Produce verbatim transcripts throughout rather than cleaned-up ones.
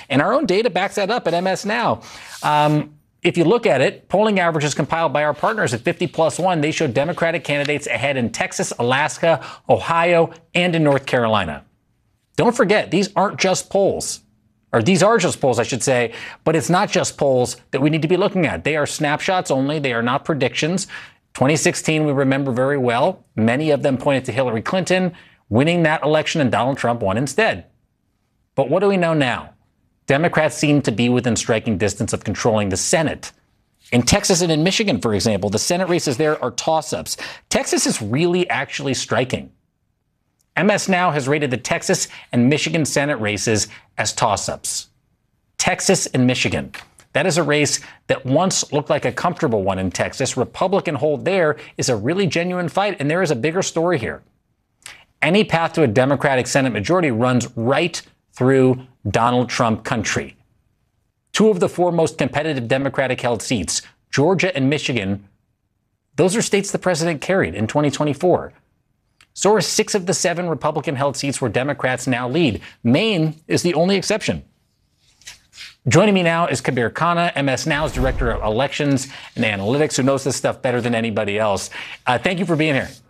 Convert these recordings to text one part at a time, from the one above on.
And our own data backs that up at M S Now. Um, If you look at it, polling averages compiled by our partners at fifty plus one, they show Democratic candidates ahead in Texas, Alaska, Ohio, and in North Carolina. Don't forget, these aren't just polls, or these are just polls, I should say, but it's not just polls that we need to be looking at. They are snapshots only. They are not predictions. twenty sixteen, we remember very well. Many of them pointed to Hillary Clinton winning that election, and Donald Trump won instead. But what do we know now? Democrats seem to be within striking distance of controlling the Senate. In Texas and in Michigan, for example, the Senate races there are toss-ups. Texas is really actually striking. M S Now has rated the Texas and Michigan Senate races as toss-ups. Texas and Michigan. That is a race that once looked like a comfortable one in Texas. Republican hold there is a really genuine fight, and there is a bigger story here. Any path to a Democratic Senate majority runs right through Donald Trump country. Two of the four most competitive Democratic-held seats, Georgia and Michigan, those are states the president carried in twenty twenty-four. So are six of the seven Republican-held seats where Democrats now lead. Maine is the only exception. Joining me now is Kabir Khanna, M S Now's Director of Elections and Analytics, who knows this stuff better than anybody else. Uh, thank you for being here.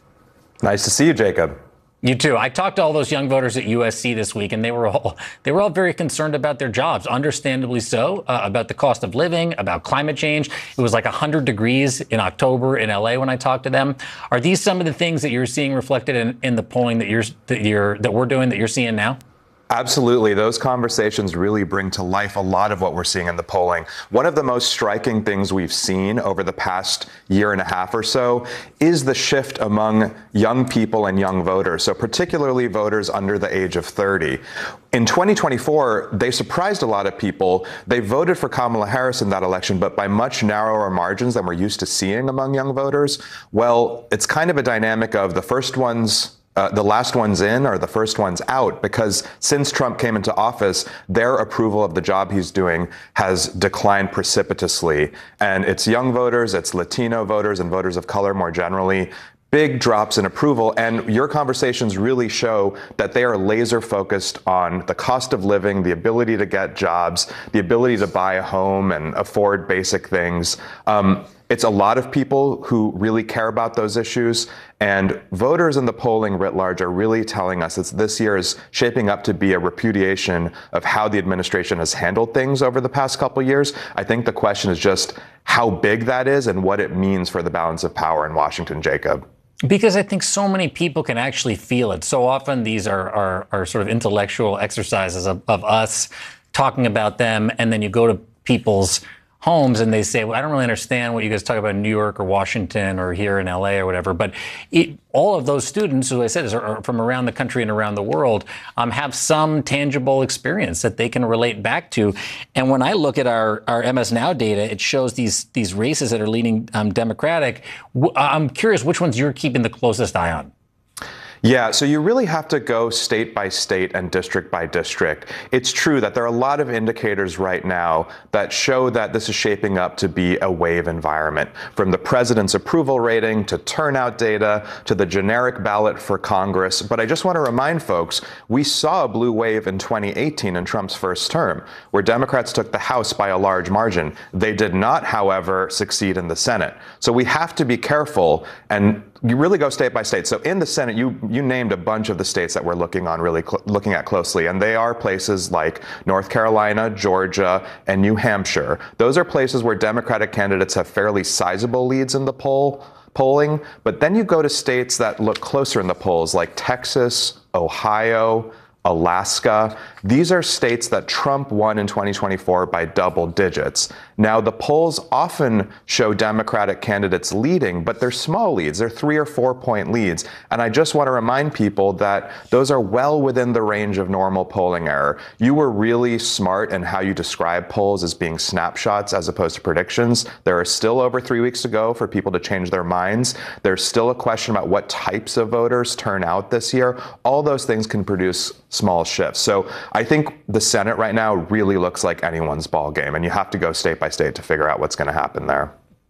Nice to see you, Jacob. You too. I talked to all those young voters at U S C this week, and they were all they were all very concerned about their jobs, understandably so, uh, about the cost of living, about climate change. It was like one hundred degrees in October in L A when I talked to them. Are these some of the things that you're seeing reflected in, in the polling that you're that you're that we're doing that you're seeing now? Absolutely. Those conversations really bring to life a lot of what we're seeing in the polling. One of the most striking things we've seen over the past year and a half or so is the shift among young people and young voters, so particularly voters under the age of thirty. In twenty twenty-four, they surprised a lot of people. They voted for Kamala Harris in that election, but by much narrower margins than we're used to seeing among young voters. Well, it's kind of a dynamic of the first ones Uh, the last ones in are the first ones out, because since Trump came into office, their approval of the job he's doing has declined precipitously. And it's young voters, it's Latino voters, and voters of color more generally. Big drops in approval. And your conversations really show that they are laser focused on the cost of living, the ability to get jobs, the ability to buy a home and afford basic things. Um, It's a lot of people who really care about those issues, and voters in the polling writ large are really telling us that this year is shaping up to be a repudiation of how the administration has handled things over the past couple of years. I think the question is just how big that is and what it means for the balance of power in Washington, Jacob. Because I think so many people can actually feel it. So often these are, are, are sort of intellectual exercises of, of us talking about them, and then you go to people's homes and they say, well, I don't really understand what you guys talk about in New York or Washington or here in L A or whatever. But it, all of those students, who I said are, are from around the country and around the world, um, have some tangible experience that they can relate back to. And when I look at our, our M S Now data, it shows these these races that are leaning um, Democratic. W- I'm curious which ones you're keeping the closest eye on. Yeah, so you really have to go state by state and district by district. It's true that there are a lot of indicators right now that show that this is shaping up to be a wave environment, from the president's approval rating to turnout data to the generic ballot for Congress. But I just want to remind folks, we saw a blue wave in twenty eighteen in Trump's first term, where Democrats took the House by a large margin. They did not, however, succeed in the Senate. So we have to be careful, and you really go state by state. So in the Senate, you you named a bunch of the states that we're looking on really cl- looking at closely, and they are places like North Carolina, Georgia, and New Hampshire. Those are places where Democratic candidates have fairly sizable leads in the poll polling. But then you go to states that look closer in the polls, like Texas, Ohio, Alaska. These are states that Trump won in twenty twenty-four by double digits. Now, the polls often show Democratic candidates leading, but they're small leads. They're three or four point leads. And I just want to remind people that those are well within the range of normal polling error. You were really smart in how you describe polls as being snapshots as opposed to predictions. There are still over three weeks to go for people to change their minds. There's still a question about what types of voters turn out this year. All those things can produce small shifts. So I think the Senate right now really looks like anyone's ball game, and you have to go state by state to figure out what's going to happen there.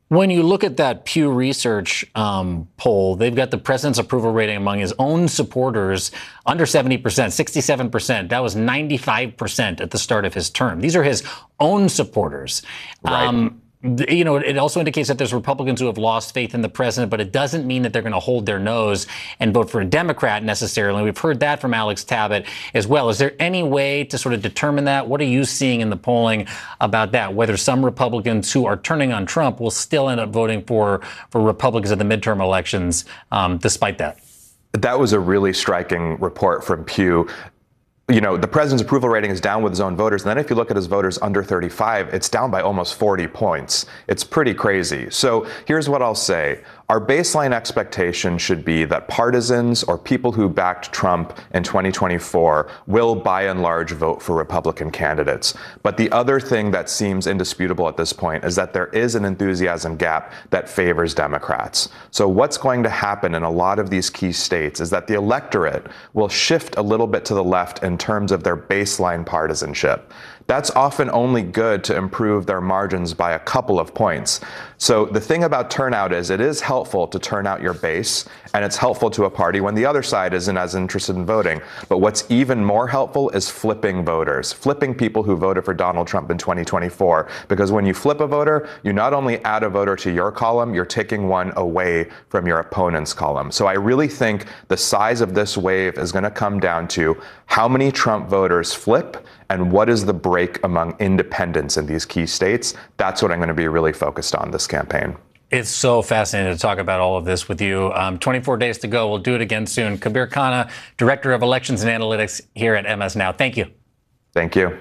When you look at that Pew Research um, poll, they've got the president's approval rating among his own supporters under seventy percent, sixty-seven percent. That was ninety-five percent at the start of his term. These are his own supporters. Right. Um, You know, it also indicates that there's Republicans who have lost faith in the president, but it doesn't mean that they're going to hold their nose and vote for a Democrat necessarily. We've heard that from Alex Tabbitt as well. Is there any way to sort of determine that? What are you seeing in the polling about that? Whether some Republicans who are turning on Trump will still end up voting for, for Republicans at the midterm elections, um, despite that? That was a really striking report from Pew. You know, the president's approval rating is down with his own voters. And then if you look at his voters under thirty-five, it's down by almost forty points. It's pretty crazy. So here's what I'll say. Our baseline expectation should be that partisans or people who backed Trump in twenty twenty-four will by and large vote for Republican candidates. But the other thing that seems indisputable at this point is that there is an enthusiasm gap that favors Democrats. So what's going to happen in a lot of these key states is that the electorate will shift a little bit to the left in terms of their baseline partisanship. That's often only good to improve their margins by a couple of points. So the thing about turnout is it is helpful to turn out your base, and it's helpful to a party when the other side isn't as interested in voting. But what's even more helpful is flipping voters, flipping people who voted for Donald Trump in twenty twenty-four. Because when you flip a voter, you not only add a voter to your column, you're taking one away from your opponent's column. So I really think the size of this wave is going to come down to how many Trump voters flip and what is the break among independents in these key states. That's what I'm going to be really focused on this campaign. It's so fascinating to talk about all of this with you. Um, twenty-four days to go. We'll do it again soon. Kabir Khanna, Director of Elections and Analytics here at M S Now. Thank you. Thank you.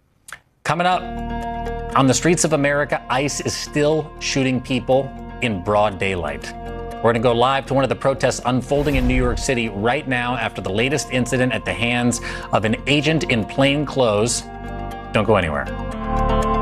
Coming up, on the streets of America, ICE is still shooting people in broad daylight. We're going to go live to one of the protests unfolding in New York City right now after the latest incident at the hands of an agent in plain clothes. Don't go anywhere.